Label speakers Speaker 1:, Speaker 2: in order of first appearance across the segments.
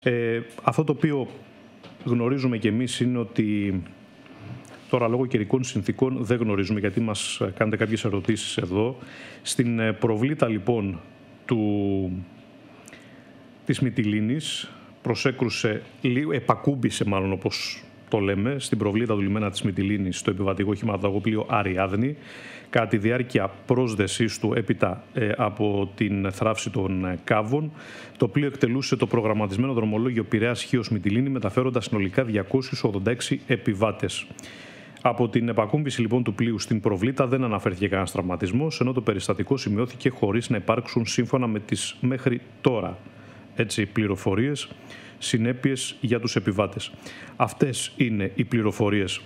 Speaker 1: Αυτό το οποίο γνωρίζουμε κι εμείς είναι ότι τώρα λόγω καιρικών συνθήκων δεν γνωρίζουμε, γιατί μας κάνετε κάποιες ερωτήσεις εδώ. Στην προβλήτα λοιπόν της Μυτιλήνης προσέκρουσε, επακούμπησε μάλλον όπως το λέμε, στην προβλήτα του λιμένα της Μυτιλήνης στο επιβατικό χηματαγωγό Αριάδνη, κατά τη διάρκεια πρόσδεσής του έπειτα από την θράψη των κάβων. Το πλοίο εκτελούσε το προγραμματισμένο δρομολόγιο Πειραιάς Χίος Μυτιλήνη, μεταφέροντας συνολικά 286 επιβάτες. Από την επακούμπηση λοιπόν του πλοίου στην προβλήτα δεν αναφέρθηκε κανένας τραυματισμός, ενώ το περιστατικό σημειώθηκε χωρίς να υπάρξουν, σύμφωνα με τις μέχρι τώρα πληροφορίες, συνέπειες για τους επιβάτες. Αυτές είναι οι πληροφορίες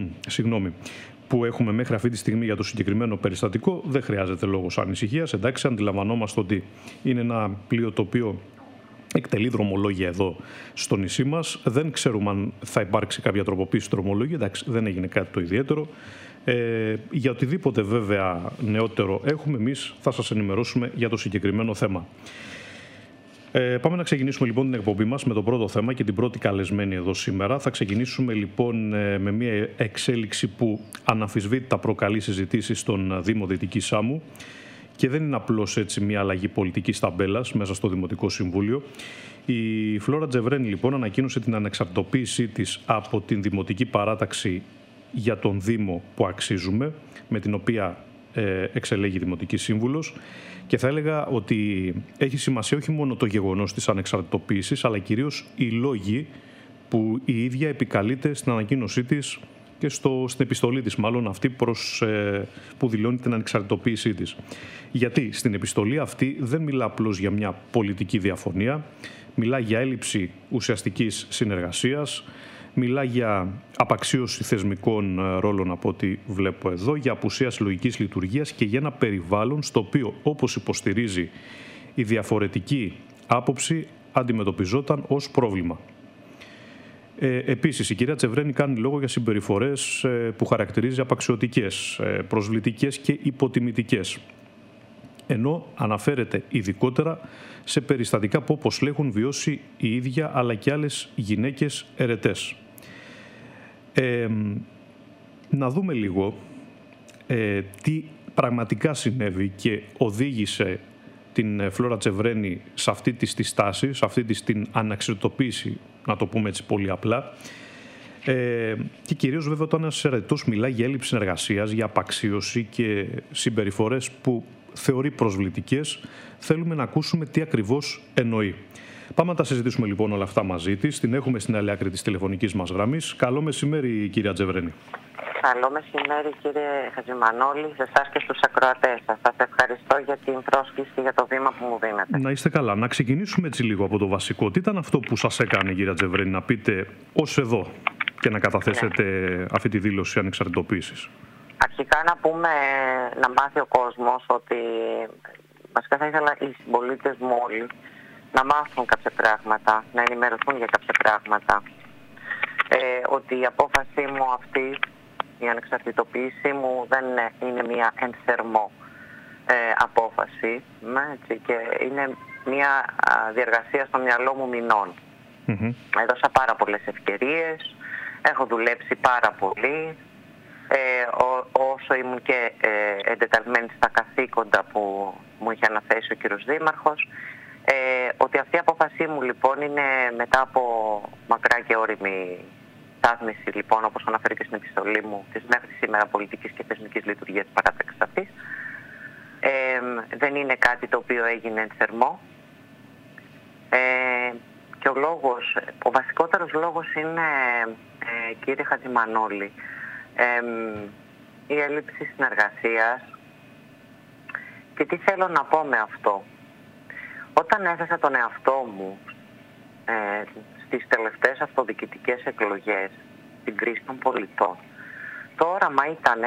Speaker 1: που έχουμε μέχρι αυτή τη στιγμή για το συγκεκριμένο περιστατικό. Δεν χρειάζεται λόγος ανησυχίας. Εντάξει, αντιλαμβανόμαστε ότι είναι ένα πλοίο το οποίο εκτελεί δρομολόγια εδώ στο νησί μας. Δεν ξέρουμε αν θα υπάρξει κάποια τροποποίηση στο δρομολόγιο. Εντάξει, δεν έγινε κάτι το ιδιαίτερο. Για οτιδήποτε βέβαια νεότερο έχουμε, εμείς θα σας ενημερώσουμε για το συγκεκριμένο θέμα. Πάμε να ξεκινήσουμε λοιπόν την εκπομπή μας με το πρώτο θέμα και την πρώτη καλεσμένη εδώ σήμερα. Θα ξεκινήσουμε λοιπόν με μια εξέλιξη που αναμφισβήτητα προκαλεί συζητήσεις στον Δήμο Δυτικής Σάμου και δεν είναι απλώς έτσι μια αλλαγή πολιτικής ταμπέλας μέσα στο Δημοτικό Συμβούλιο. Η Φλόρα Τζεβρένη λοιπόν ανακοίνωσε την ανεξαρτητοποίησή της από την Δημοτική Παράταξη για τον Δήμο που αξίζουμε, με την οποία εξελέγει Δημοτική Σύμβουλος. Και θα έλεγα ότι έχει σημασία όχι μόνο το γεγονός της ανεξαρτητοποίησης, αλλά κυρίως οι λόγοι που η ίδια επικαλείται στην ανακοίνωσή της και στην επιστολή της, μάλλον αυτή που δηλώνει την ανεξαρτητοποίησή της. Γιατί στην επιστολή αυτή δεν μιλά απλώς για μια πολιτική διαφωνία, μιλά για έλλειψη ουσιαστικής συνεργασίας, μιλά για απαξίωση θεσμικών ρόλων από ό,τι βλέπω εδώ, για απουσία συλλογικής λειτουργίας και για ένα περιβάλλον στο οποίο, όπως υποστηρίζει, η διαφορετική άποψη αντιμετωπιζόταν ως πρόβλημα. Επίσης, η κυρία Τζεβρένη κάνει λόγο για συμπεριφορές που χαρακτηρίζει απαξιωτικές, προσβλητικές και υποτιμητικές. Ενώ αναφέρεται ειδικότερα σε περιστατικά που όπως λέει έχουν βιώσει η ίδια αλλά και άλλες γυναίκες ερετές. Να δούμε λίγο τι πραγματικά συνέβη και οδήγησε την Φλόρα Τζεβρένη σε αυτή της τη στάση, σε αυτή της την αναξαρτητοποίηση, να το πούμε έτσι πολύ απλά. Και κυρίως βέβαια όταν ένας ερετός μιλάει για έλλειψη συνεργασίας, για απαξίωση και συμπεριφορές που θεωρεί προσβλητικές, θέλουμε να ακούσουμε τι ακριβώς εννοεί. Πάμε να τα συζητήσουμε λοιπόν όλα αυτά μαζί της. Την έχουμε στην άλλη άκρη της τηλεφωνικής μας γραμμής. Καλό μεσημέρι, κυρία Τζεβρένη.
Speaker 2: Καλό μεσημέρι, κύριε Χατζημανόλη, σε εσάς και στους ακροατές σας. Σας ευχαριστώ για την πρόσκληση, για το βήμα που μου δίνετε.
Speaker 1: Να είστε καλά. Να ξεκινήσουμε έτσι λίγο από το βασικό. Τι ήταν αυτό που σας έκανε, κυρία Τζεβρένη, να πείτε ως εδώ και να καταθέσετε αυτή τη δήλωση ανεξαρτητοποίησης?
Speaker 2: Αρχικά να μάθει ο κόσμος ότι βασικά θα ήθελα οι συμπολίτες μου όλοι να μάθουν κάποια πράγματα, να ενημερωθούν για κάποια πράγματα. Ότι η απόφασή μου αυτή, η ανεξαρτητοποίησή μου δεν είναι μια εν θερμό απόφαση, έτσι, και είναι μια διεργασία στο μυαλό μου μηνών. Έδωσα πάρα πολλές ευκαιρίες, έχω δουλέψει πάρα πολύ, όσο ήμουν και εντεταλμένη στα καθήκοντα που μου είχε αναθέσει ο κύριος Δήμαρχος. Ότι αυτή η απόφασή μου λοιπόν είναι μετά από μακρά και ώριμη στάθμιση, λοιπόν, όπως αναφέρει και στην επιστολή μου, της μέχρι σήμερα πολιτικής και θεσμικής λειτουργίας της παράταξης αυτής. Δεν είναι κάτι το οποίο έγινε εν θερμό. Και ο βασικότερος λόγος είναι, κύριε Χατζημανόλη, η έλλειψη συνεργασίας. Και τι θέλω να πω με αυτό? Όταν έθεσα τον εαυτό μου στις τελευταίες αυτοδιοικητικές εκλογές, την κρίση των πολιτών, το όραμα ήταν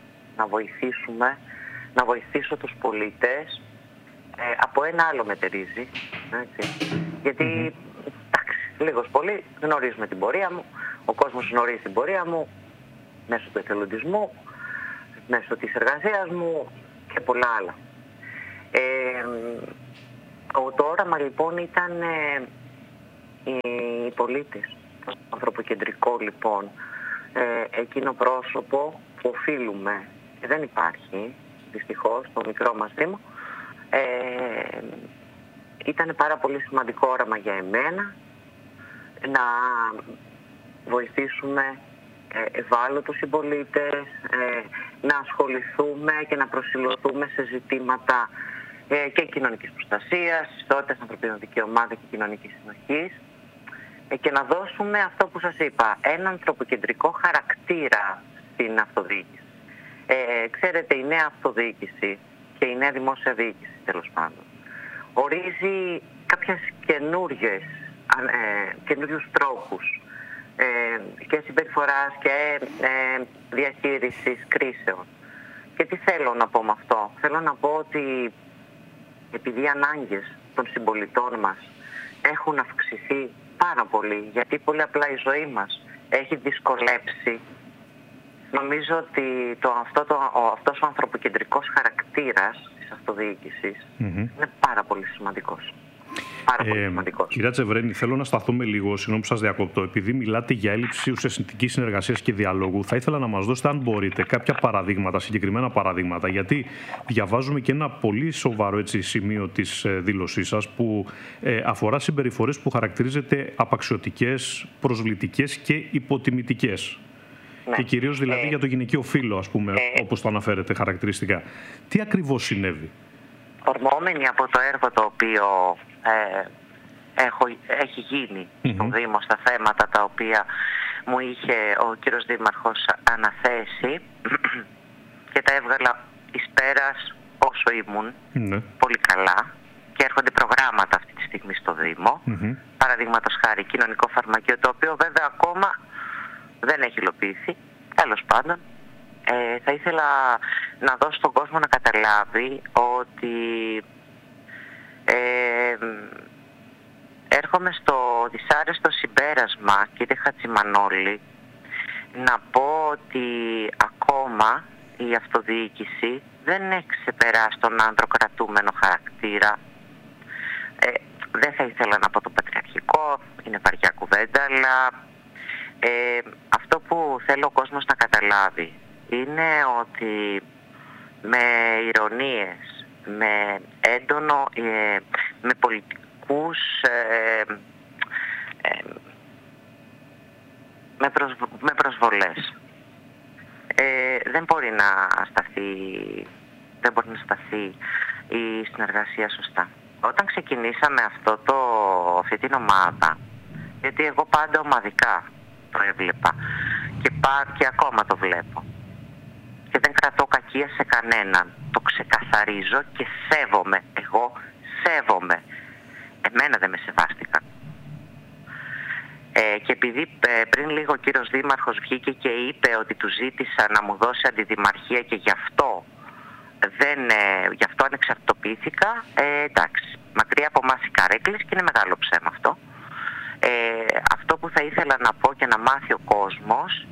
Speaker 2: να βοηθήσω τους πολίτες από ένα άλλο μετερίζει, έτσι. Γιατί, λίγος πολύ, γνωρίζουμε την πορεία μου, ο κόσμος γνωρίζει την πορεία μου μέσω του εθελοντισμού, μέσω της εργασίας μου και πολλά άλλα. Το όραμα λοιπόν ήταν συμπολίτης, το ανθρωποκεντρικό λοιπόν, εκείνο πρόσωπο που οφείλουμε, και δεν υπάρχει δυστυχώς στο μικρό μας Δήμο, ήταν πάρα πολύ σημαντικό όραμα για εμένα να βοηθήσουμε ευάλωτους συμπολίτες, να ασχοληθούμε και να προσηλωθούμε σε ζητήματα και κοινωνικής προστασίας, ισότητας ανθρωπίνων δικαιωμάτων και κοινωνικής συνοχής, και να δώσουμε αυτό που σας είπα, έναν ανθρωποκεντρικό χαρακτήρα στην αυτοδιοίκηση. Ξέρετε, η νέα αυτοδιοίκηση και η νέα δημόσια διοίκηση, τέλος πάντων, ορίζει κάποιες καινούριους τρόπους και συμπεριφοράς και διαχείρισης κρίσεων. Και τι θέλω να πω με αυτό? Θέλω να πω ότι επειδή οι ανάγκες των συμπολιτών μας έχουν αυξηθεί πάρα πολύ, γιατί πολύ απλά η ζωή μας έχει δυσκολέψει, νομίζω ότι αυτός ο ανθρωποκεντρικός χαρακτήρας της αυτοδιοίκησης είναι πάρα πολύ σημαντικός.
Speaker 1: Κυρία Τσεβρένη, θέλω να σταθούμε λίγο, συγγνώμη που σας διακόπτω, επειδή μιλάτε για έλλειψη ουσιαστικής συνεργασίας και διαλόγου. Θα ήθελα να μας δώσετε, αν μπορείτε, κάποια παραδείγματα, συγκεκριμένα παραδείγματα, γιατί διαβάζουμε και ένα πολύ σοβαρό σημείο της δήλωσής σας που αφορά συμπεριφορές που χαρακτηρίζεται απαξιωτικές, προσβλητικές και υποτιμητικές. Ναι. Και κυρίως δηλαδή για το γυναικείο φύλο, ας πούμε, όπως το αναφέρετε χαρακτηριστικά. Τι ακριβώς συνέβη?
Speaker 2: Ορμόμενοι από το έργο το οποίο έχει γίνει στον Δήμο στα θέματα τα οποία μου είχε ο κύριος Δήμαρχος αναθέσει και τα έβγαλα εις πέρας όσο ήμουν πολύ καλά, και έρχονται προγράμματα αυτή τη στιγμή στο Δήμο, παραδείγματος χάρη κοινωνικό φαρμακείο, το οποίο βέβαια ακόμα δεν έχει υλοποιηθεί. Τέλος πάντων, θα ήθελα να δώσω στον κόσμο να καταλάβει ότι έρχομαι στο δυσάρεστο συμπέρασμα, κύριε Χατζημανόλη, να πω ότι ακόμα η αυτοδιοίκηση δεν έχει ξεπεράσει τον ανδροκρατούμενο χαρακτήρα. Δεν θα ήθελα να πω το πατριαρχικό, είναι βαριά κουβέντα, αλλά αυτό που θέλω ο κόσμος να καταλάβει είναι ότι με ηρωνίες, με έντονο, με πολιτικούς, με προσβολές, δεν μπορεί να σταθεί η συνεργασία σωστά. Όταν ξεκινήσαμε αυτή την ομάδα, γιατί εγώ πάντα ομαδικά το έβλεπα και ακόμα το βλέπω και δεν κρατώ κακία σε κανέναν, το ξεκαθαρίζω και σέβομαι. Εγώ σέβομαι. Εμένα δεν με σεβάστηκαν. Και επειδή πριν λίγο ο κύριος Δήμαρχος βγήκε και είπε ότι του ζήτησα να μου δώσει αντιδημαρχία και γι' αυτό ανεξαρτητοποιήθηκα, εντάξει, μακριά από εμάς οι καρέκλες και είναι μεγάλο ψέμα αυτό. Αυτό που θα ήθελα να πω και να μάθει ο κόσμος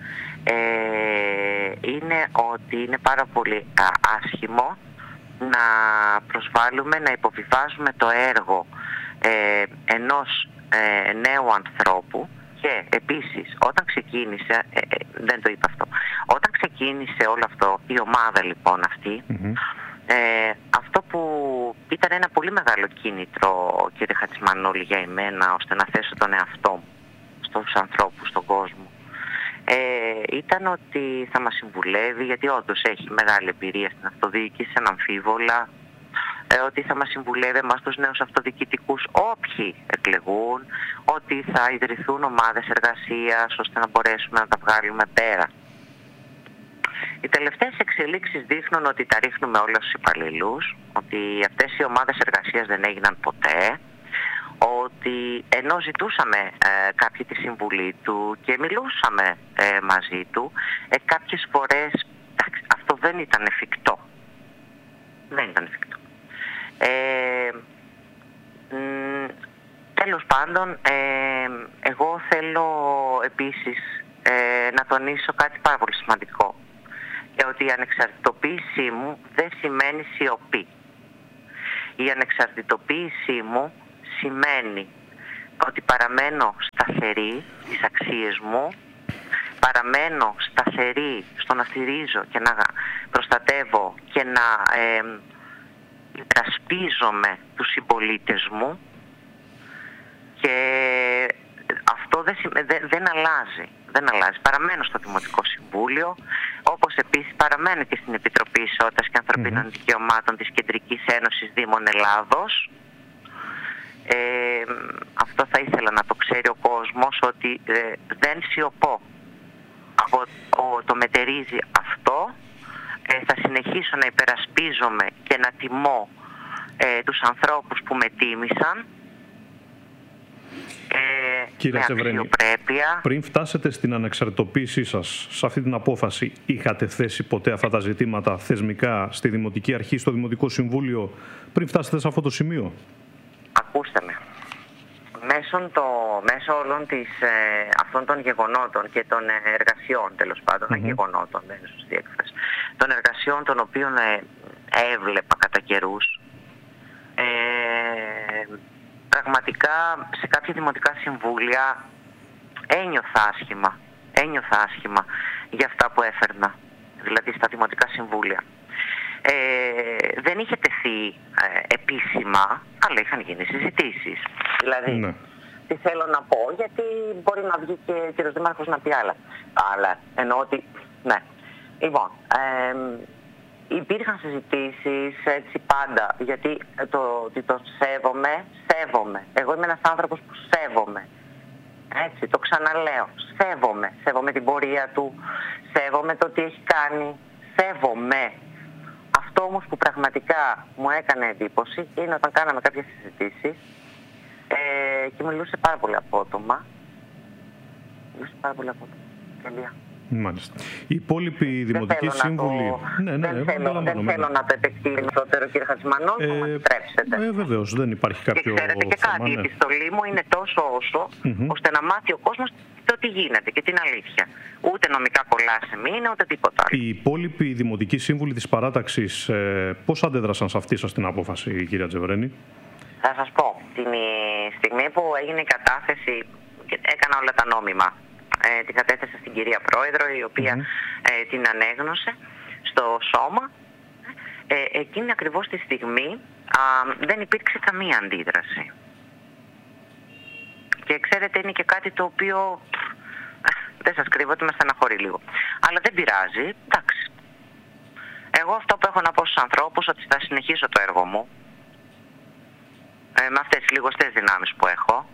Speaker 2: είναι ότι είναι πάρα πολύ άσχημο να προσβάλλουμε, να υποβιβάζουμε το έργο ενός νέου ανθρώπου. Και επίσης όταν ξεκίνησε, δεν το είπα αυτό, όταν ξεκίνησε όλο αυτό, η ομάδα λοιπόν αυτή, αυτό που ήταν ένα πολύ μεγάλο κίνητρο, κύριε Χατζημανόλη, για εμένα, ώστε να θέσω τον εαυτό μου στους ανθρώπους, στον κόσμο, ήταν ότι θα μας συμβουλεύει, γιατί όντως έχει μεγάλη εμπειρία στην αυτοδιοίκηση, αναμφίβολα, ότι θα μας συμβουλεύει εμάς τους νέους αυτοδιοικητικούς, όποιοι εκλεγούν, ότι θα ιδρυθούν ομάδες εργασίας ώστε να μπορέσουμε να τα βγάλουμε πέρα. Οι τελευταίες εξελίξεις δείχνουν ότι τα ρίχνουμε όλα στους υπαλληλούς, ότι αυτές οι ομάδες εργασίας δεν έγιναν ποτέ, ότι ενώ ζητούσαμε κάποιοι τη συμβουλή του και μιλούσαμε μαζί του, κάποιες φορές αυτό δεν ήταν εφικτό. Δεν ήταν εφικτό. Τέλος πάντων, εγώ θέλω επίσης να τονίσω κάτι πάρα πολύ σημαντικό, και ότι η ανεξαρτητοποίησή μου δεν σημαίνει σιωπή. Η ανεξαρτητοποίησή μου σημαίνει ότι παραμένω σταθερή στις αξίες μου, παραμένω σταθερή στο να στηρίζω και να προστατεύω και να υπερασπίζομαι τους συμπολίτες μου, και αυτό δεν αλλάζει. Δεν αλλάζει. Παραμένω στο Δημοτικό Συμβούλιο, όπως επίσης παραμένω και στην Επιτροπή Ισότητας και Ανθρωπίνων Δικαιωμάτων της Κεντρικής Ένωσης Δήμων Ελλάδος. Αυτό θα ήθελα να το ξέρει ο κόσμος, ότι δεν σιωπώ. Το μετερίζει αυτό. Θα συνεχίσω να υπερασπίζομαι και να τιμώ τους ανθρώπους που με τίμησαν.
Speaker 1: Κύριε Τσεβρένη, πριν φτάσετε στην ανεξαρτητοποίησή σας, σε αυτή την απόφαση, είχατε θέσει ποτέ αυτά τα ζητήματα θεσμικά στη Δημοτική Αρχή, στο Δημοτικό Συμβούλιο, πριν φτάσετε σε αυτό το σημείο?
Speaker 2: Ακούστε με. Μέσω όλων αυτών των γεγονότων και των εργασιών, τέλος πάντων, γεγονότων, δεν είναι σωστή έκφραση, των εργασιών των οποίων έβλεπα κατά καιρούς, πραγματικά σε κάποια δημοτικά συμβούλια ένιωθα άσχημα για αυτά που έφερνα, δηλαδή στα δημοτικά συμβούλια. Δεν είχε τεθεί επίσημα, αλλά είχαν γίνει συζητήσεις. Δηλαδή, τι θέλω να πω, γιατί μπορεί να βγει και ο κ. Δήμαρχος να πει άλλα. Αλλά εννοώ ότι, ναι. Λοιπόν, υπήρχαν συζητήσεις έτσι πάντα, γιατί το σέβομαι. Εγώ είμαι ένας άνθρωπος που σέβομαι. Έτσι, το ξαναλέω. Σέβομαι την πορεία του, σέβομαι το τι έχει κάνει, σέβομαι. Αυτό όμως που πραγματικά μου έκανε εντύπωση είναι όταν κάναμε κάποιες συζητήσεις και μιλούσε πάρα πολύ απότομα. Τελεία.
Speaker 1: Μάλιστα. Οι υπόλοιποι δημοτικοί σύμβουλοι.
Speaker 2: Δεν θέλω να το επεκτείνω περισσότερο, κύριε Χατζημανόλη, θα μου επιτρέψετε.
Speaker 1: Βεβαίως, δεν υπάρχει κάποιο.
Speaker 2: Και ξέρετε και κάτι, η επιστολή μου είναι τόσο όσο ώστε να μάθει ο κόσμος το τι γίνεται και την αλήθεια. Ούτε νομικά πολλά σημεία, ούτε τίποτα άλλο.
Speaker 1: Οι υπόλοιποι δημοτικοί σύμβουλοι της παράταξης πώς αντέδρασαν σε αυτή σας την απόφαση, κυρία Τσεβρένη?
Speaker 2: Θα σας πω. Την στιγμή που έγινε η κατάθεση, έκανα όλα τα νόμιμα. Την κατέθεσα στην κυρία Πρόεδρο, η οποία την ανέγνωσε στο σώμα. Εκείνη ακριβώς τη στιγμή δεν υπήρξε καμία αντίδραση. Και ξέρετε, είναι και κάτι το οποίο δεν σας κρύβω ότι με στεναχωρεί λίγο. Αλλά δεν πειράζει, εντάξει. Εγώ αυτό που έχω να πω στους ανθρώπους, ότι θα συνεχίσω το έργο μου με αυτές τις λιγοστές δυνάμεις που έχω,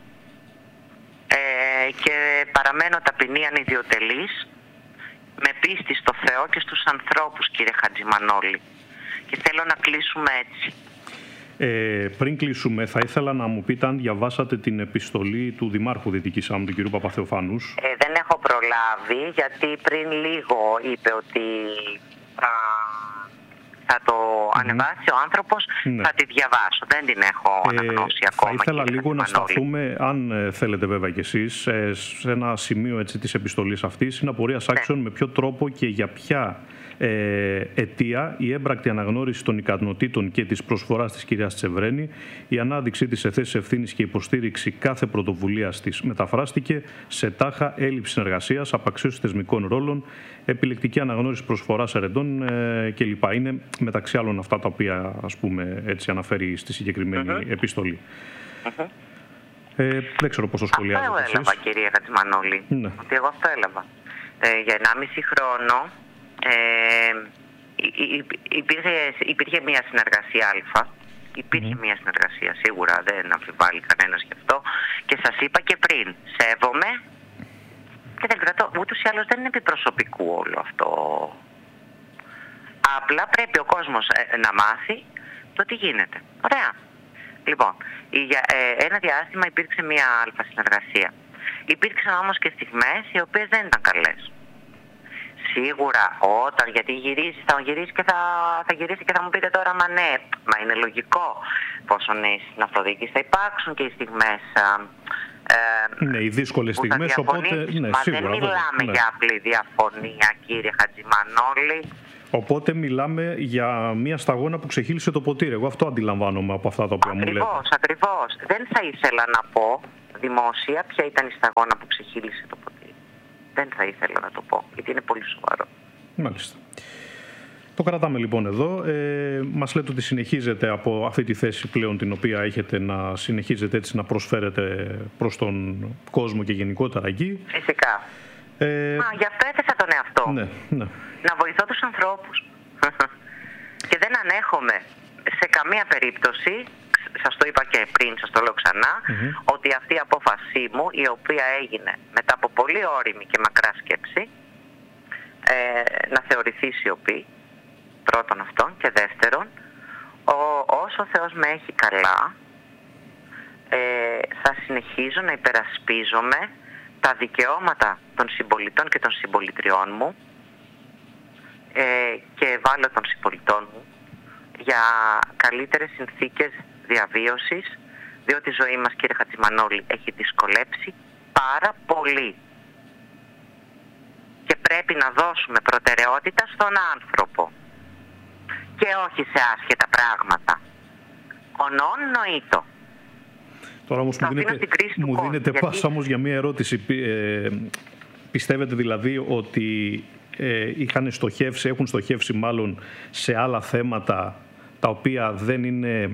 Speaker 2: και παραμένω ταπεινή ανιδιοτελής, με πίστη στο Θεό και στους ανθρώπους, κύριε Χατζημανόλη. Και θέλω να κλείσουμε έτσι.
Speaker 1: Πριν κλείσουμε, θα ήθελα να μου πείτε αν διαβάσατε την επιστολή του Δημάρχου Δυτικής Σάμου, του κ. Παπαθεοφάνους.
Speaker 2: Δεν έχω προλάβει, γιατί πριν λίγο είπε ότι θα το ανεβάσει ο άνθρωπος, θα τη διαβάσω. Δεν την έχω αναγνώσει ακόμα.
Speaker 1: Θα ήθελα λίγο να σταθούμε, αν θέλετε βέβαια κι εσείς, σε ένα σημείο έτσι, της επιστολής αυτής. Είναι απορίας άξιων με ποιο τρόπο και για ποια αιτία η έμπρακτη αναγνώριση των ικανοτήτων και της προσφοράς της κυρίας Τσεβρένη, η ανάδειξή της σε θέση ευθύνης και υποστήριξη κάθε πρωτοβουλίας της μεταφράστηκε σε τάχα έλλειψη συνεργασίας, απαξίωση θεσμικών ρόλων, επιλεκτική αναγνώριση προσφοράς ερετών κλπ. Είναι μεταξύ άλλων αυτά τα οποία, ας πούμε, έτσι αναφέρει στη συγκεκριμένη επιστολή. Δεν ξέρω πώς το σχολιάζετε εσείς.
Speaker 2: Αυτό έλαβα, κυρία Χατζημανόλη. Ότι εγώ αυτό έλαβα. Για 1,5 χρόνο υπήρχε μια συνεργασία αλφα. Υπήρχε μια συνεργασία, σίγουρα, δεν αμφιβάλλει κανένας γι' αυτό. Και σας είπα και πριν, σέβομαι και δεν κρατώ. Ούτως ή άλλως δεν είναι επιπροσωπικού όλο αυτό. Απλά πρέπει ο κόσμος να μάθει το τι γίνεται. Ωραία. Λοιπόν, για ένα διάστημα υπήρξε μια αλφα συνεργασία. Υπήρξαν όμως και στιγμές οι οποίες δεν ήταν καλές. Σίγουρα γιατί θα γυρίσει και θα μου πείτε τώρα, μα ναι, μα είναι λογικό. Πόσο στην αυτοδιοίκηση θα υπάρξουν και οι στιγμές.
Speaker 1: Ναι, οι δύσκολες στιγμές, οπότε. Ναι,
Speaker 2: μα
Speaker 1: σίγουρα,
Speaker 2: δεν μιλάμε για απλή διαφωνία, κύριε Χατζημανόλη.
Speaker 1: Οπότε μιλάμε για μια σταγόνα που ξεχύλισε το ποτήρι. Εγώ αυτό αντιλαμβάνομαι από αυτά τα οποία μου λέτε.
Speaker 2: Ακριβώς. Δεν θα ήθελα να πω, δημόσια ποια ήταν η σταγόνα που ξεχύλισε το ποτήρι. Δεν θα ήθελα να το πω, γιατί είναι πολύ σοβαρό.
Speaker 1: Μάλιστα. Το κρατάμε λοιπόν εδώ. Μας λέτε ότι συνεχίζετε από αυτή τη θέση πλέον την οποία έχετε να συνεχίζετε έτσι να προσφέρετε προς τον κόσμο και γενικότερα εκεί.
Speaker 2: Φυσικά. Γι' αυτό έθεσα τον εαυτό.
Speaker 1: Ναι, ναι.
Speaker 2: Να βοηθώ τους ανθρώπους. Και δεν ανέχομαι σε καμία περίπτωση, σας το είπα και πριν, σας το λέω ξανά, ότι αυτή η απόφασή μου, η οποία έγινε μετά από πολύ ώριμη και μακρά σκέψη, να θεωρηθεί σιωπή, πρώτον αυτόν, και δεύτερον, όσο ο Θεός με έχει καλά, θα συνεχίζω να υπερασπίζομαι τα δικαιώματα των συμπολιτών και των συμπολιτριών μου και ευάλωτων συμπολιτών μου για καλύτερες συνθήκες διαβίωσης, διότι η ζωή μας, κύριε Χατζημανόλη, έχει δυσκολέψει πάρα πολύ. Και πρέπει να δώσουμε προτεραιότητα στον άνθρωπο και όχι σε άσχετα πράγματα. Ονόν νοήτο.
Speaker 1: Τώρα όμως μου δίνετε πάσα όμως για μία ερώτηση. Πιστεύετε δηλαδή ότι έχουν στοχεύσει μάλλον σε άλλα θέματα τα οποία δεν είναι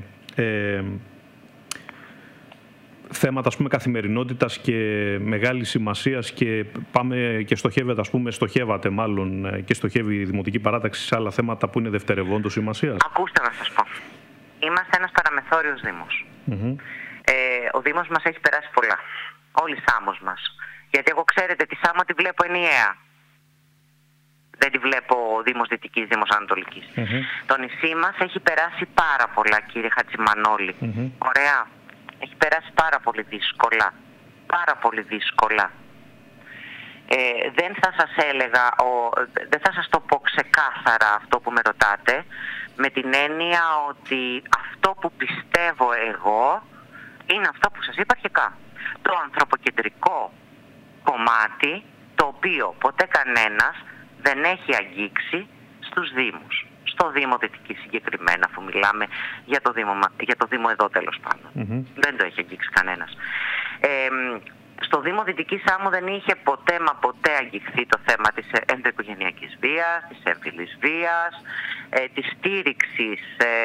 Speaker 1: θέματα, ας πούμε, καθημερινότητας και μεγάλης σημασίας και πάμε και στοχεύατε μάλλον και στοχεύει η Δημοτική Παράταξη σε άλλα θέματα που είναι δευτερευόντως σημασίας?
Speaker 2: Ακούστε να σας πω. Είμαστε ένας παραμεθόριος Δήμος. Ο Δήμος μας έχει περάσει πολλά. Όλη η Σάμος μας. Γιατί εγώ, ξέρετε, τη Σάμο τη βλέπω ενιαία. Δεν τη βλέπω Δήμος Δυτικής, Δήμος Ανατολικής. Το νησί μας έχει περάσει πάρα πολλά, κύριε Χατζημανόλη. Ωραία. Έχει περάσει πάρα πολύ δύσκολα. Πάρα πολύ δύσκολα. Δεν θα σας έλεγα, δεν θα σας το πω ξεκάθαρα αυτό που με ρωτάτε, με την έννοια ότι αυτό που πιστεύω εγώ είναι αυτό που σας είπα αρχικά. Το ανθρωποκεντρικό κομμάτι, το οποίο ποτέ κανένας δεν έχει αγγίξει στους Δήμους. Στο Δήμο Δυτική συγκεκριμένα, αφού μιλάμε για το Δήμο εδώ τέλος πάντων. Δεν το έχει αγγίξει κανένας. Στο Δήμο Δυτική Σάμου δεν είχε ποτέ μα ποτέ αγγιχθεί το θέμα της ενδοοικογενειακής βίας, της έμφυλης βίας, της στήριξης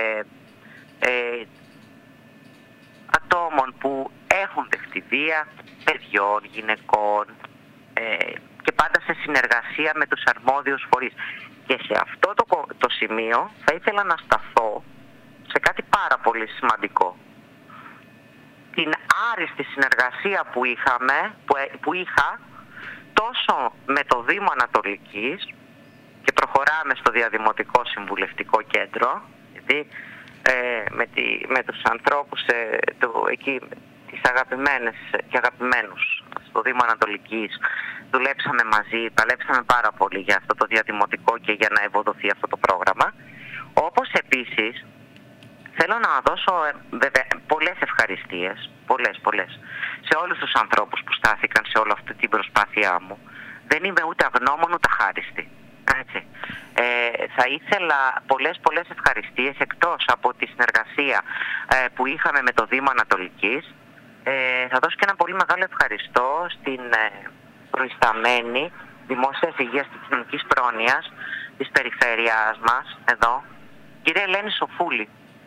Speaker 2: ατόμων που έχουν δεχτεί βία, παιδιών, γυναικών, και πάντα σε συνεργασία με τους αρμόδιους φορείς. Και σε αυτό το σημείο θα ήθελα να σταθώ σε κάτι πάρα πολύ σημαντικό. Την άριστη συνεργασία που είχα τόσο με το Δήμο Ανατολικής, και προχωράμε στο Διαδημοτικό Συμβουλευτικό Κέντρο, γιατί με τους ανθρώπους εκεί, τις αγαπημένες και αγαπημένους στο Δήμο Ανατολικής, δουλέψαμε μαζί, παλέψαμε πάρα πολύ για αυτό το διαδημοτικό και για να ευοδοθεί αυτό το πρόγραμμα. Όπως επίσης θέλω να δώσω βέβαια πολλές ευχαριστίες, πολλές, σε όλους τους ανθρώπους που στάθηκαν σε όλη αυτή την προσπάθειά μου. Δεν είμαι ούτε αγνώμων ούτε αχάριστη. Έτσι. Θα ήθελα πολλές ευχαριστίες, εκτός από τη συνεργασία που είχαμε με το Δήμο Ανατολικής. Θα δώσω και ένα πολύ μεγάλο ευχαριστώ στην προϊσταμένη Δημόσιας Υγείας και Κοινωνικής Πρόνοιας της περιφέρειάς μας εδώ, κυρία Ελένη Σοφούλη,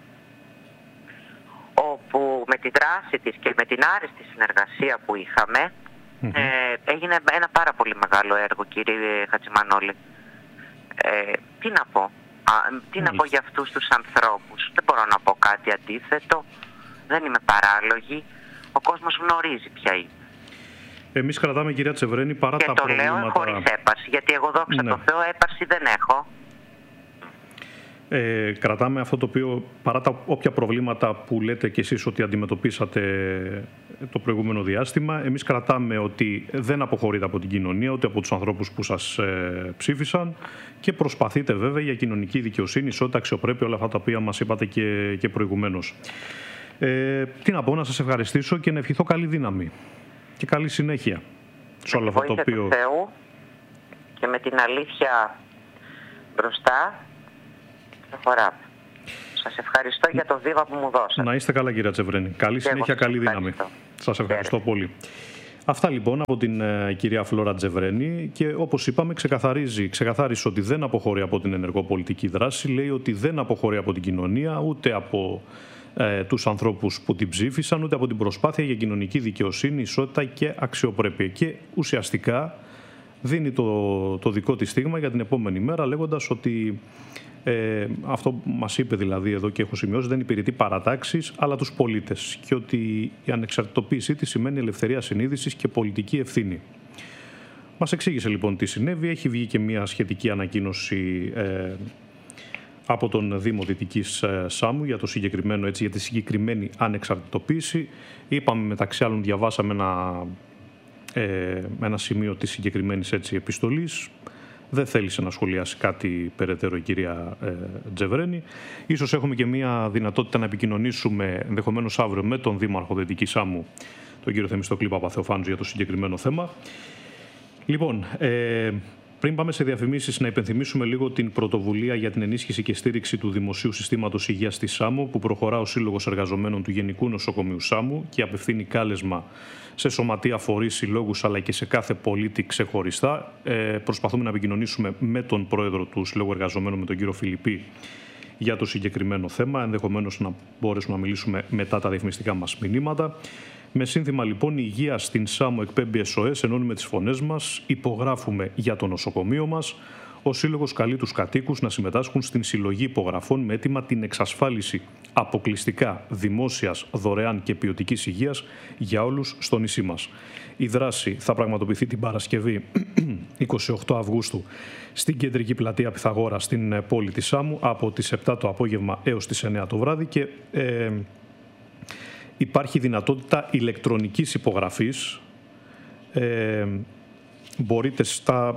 Speaker 2: όπου με τη δράση της και με την άριστη συνεργασία που είχαμε έγινε ένα πάρα πολύ μεγάλο έργο, κύριε Χατζημανόλη. Τι να πω, να πω για αυτούς τους ανθρώπους? Δεν μπορώ να πω κάτι αντίθετο, δεν είμαι παράλογη, ο κόσμος γνωρίζει ποια είναι.
Speaker 1: Εμείς κρατάμε, κυρία Τσεβρένη, παρά
Speaker 2: και
Speaker 1: τα προβλήματα...
Speaker 2: Και το λέω χωρίς έπαρση, γιατί εγώ δόξα τω Θεώ έπαρση δεν έχω.
Speaker 1: Κρατάμε αυτό το οποίο, παρά τα όποια προβλήματα που λέτε κι εσείς ότι αντιμετωπίσατε το προηγούμενο διάστημα, εμείς κρατάμε ότι δεν αποχωρείτε από την κοινωνία, ούτε από τους ανθρώπους που σας ψήφισαν, και προσπαθείτε βέβαια για κοινωνική δικαιοσύνη, ισότητα, αξιοπρέπεια, όλα αυτά τα οποία μας είπατε και προηγουμένως. Τι να πω, να σας ευχαριστήσω και να ευχηθώ καλή δύναμη και καλή συνέχεια σε όλο αυτό το οποίο...
Speaker 2: του Θεού και με την αλήθεια μπροστά προχωράμε. Σας ευχαριστώ για το βήμα που μου δώσατε.
Speaker 1: Να είστε καλά, κυρία Τσεβρένη. Καλή συνέχεια, καλή δύναμη. Σας ευχαριστώ πολύ. Αυτά λοιπόν από την κυρία Φλόρα Τζεβρένη, και όπως είπαμε ξεκαθάρισε ότι δεν αποχωρεί από την ενεργό πολιτική δράση, λέει ότι δεν αποχωρεί από την κοινωνία, ούτε από τους ανθρώπους που την ψήφισαν, ούτε από την προσπάθεια για κοινωνική δικαιοσύνη, ισότητα και αξιοπρέπεια, και ουσιαστικά δίνει το δικό της στίγμα για την επόμενη μέρα, λέγοντας ότι αυτό που μας είπε δηλαδή εδώ και έχω σημειώσει, δεν υπηρετεί παρατάξεις αλλά τους πολίτες, και ότι η ανεξαρτητοποίησή της σημαίνει ελευθερία συνείδησης και πολιτική ευθύνη. Μας εξήγησε λοιπόν τι συνέβη. Έχει βγει και μια σχετική ανακοίνωση από τον Δήμο Δυτικής Σάμου για το συγκεκριμένο, για τη συγκεκριμένη ανεξαρτητοποίηση. Είπαμε, μεταξύ άλλων, διαβάσαμε ένα σημείο της συγκεκριμένης επιστολής. Δεν θέλησε να σχολιάσει κάτι περαιτέρω η κυρία Τζεβρένη. Ίσως έχουμε και μια δυνατότητα να επικοινωνήσουμε ενδεχομένως αύριο με τον Δήμαρχο Δυτικής Σάμου, τον κύριο Θεμιστοκλή Παπαθεοφάντζου, για το συγκεκριμένο θέμα. Λοιπόν, πριν πάμε σε διαφημίσεις, να υπενθυμίσουμε λίγο την πρωτοβουλία για την ενίσχυση και στήριξη του Δημοσίου Συστήματος Υγείας στη Σάμο, που προχωρά ο Σύλλογος Εργαζομένων του Γενικού Νοσοκομείου Σάμου και απευθύνει κάλεσμα σε σωματεία, φορείς, συλλόγους αλλά και σε κάθε πολίτη ξεχωριστά. Προσπαθούμε να επικοινωνήσουμε με τον πρόεδρο του Συλλόγου Εργαζομένων, με τον κύριο Φιλιππή, για το συγκεκριμένο θέμα. Ενδεχομένως να μπορέσουμε να μιλήσουμε μετά τα διαφημιστικά μας μηνύματα. Με σύνθημα λοιπόν «Η υγεία στην Σάμο εκπέμπει SOS», ενώνουμε τις φωνές μας, υπογράφουμε για το νοσοκομείο μας. Ο Σύλλογος καλεί τους κατοίκους να συμμετάσχουν στην συλλογή υπογραφών με αίτημα την εξασφάλιση αποκλειστικά δημόσιας, δωρεάν και ποιοτικής υγείας για όλους στο νησί μας. Η δράση θα πραγματοποιηθεί την Παρασκευή 28 Αυγούστου στην κεντρική πλατεία Πυθαγόρα στην πόλη της Σάμου από τις 7 το απόγευμα έως τις 9 το βράδυ, και υπάρχει δυνατότητα ηλεκτρονικής υπογραφής. Μπορείτε στα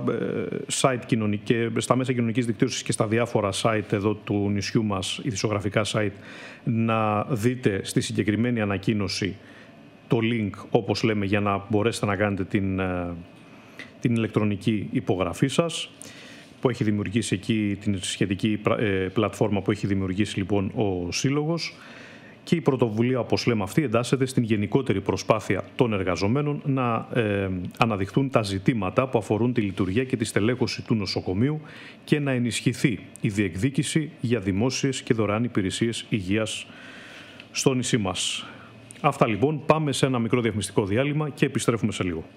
Speaker 1: μέσα κοινωνικής δικτύωσης και στα διάφορα site εδώ του νησιού μας, ειδησιογραφικά site, να δείτε στη συγκεκριμένη ανακοίνωση το link, όπως λέμε, για να μπορέσετε να κάνετε την ηλεκτρονική υπογραφή σας, που έχει δημιουργήσει εκεί την σχετική πλατφόρμα που έχει δημιουργήσει λοιπόν ο Σύλλογος. Και η πρωτοβουλία, όπως λέμε, αυτή εντάσσεται στην γενικότερη προσπάθεια των εργαζομένων να αναδειχθούν τα ζητήματα που αφορούν τη λειτουργία και τη στελέχωση του νοσοκομείου και να ενισχυθεί η διεκδίκηση για δημόσιες και δωρεάν υπηρεσίες υγείας στο νησί μας. Αυτά λοιπόν. Πάμε σε ένα μικρό διαφημιστικό διάλειμμα και επιστρέφουμε σε λίγο.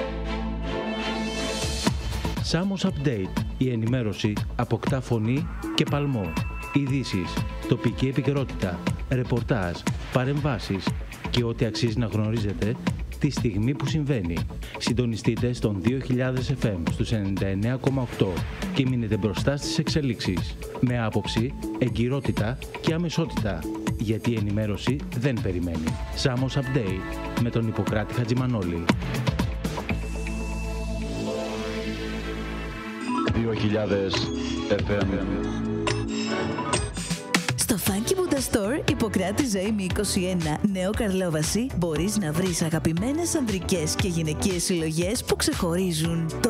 Speaker 3: Samos Update. Η ενημέρωση αποκτά φωνή και παλμό. Ειδήσεις, τοπική επικαιρότητα, ρεπορτάζ, παρεμβάσεις και ό,τι αξίζει να γνωρίζετε τη στιγμή που συμβαίνει. Συντονιστείτε στον 2000 FM στους 99,8 και μείνετε μπροστά στις εξελίξεις. Με άποψη, εγκυρότητα και αμεσότητα. Γιατί η ενημέρωση δεν περιμένει. Samos Update με τον Ιπποκράτη Χατζημανόλη.
Speaker 4: 2000 FM.
Speaker 5: Στο Funky Buddha Store, Ιπποκράτη Ζωήμη 21, Νέο Καρλόβαση, μπορείς να βρεις αγαπημένες ανδρικές και γυναικείες συλλογές που ξεχωρίζουν.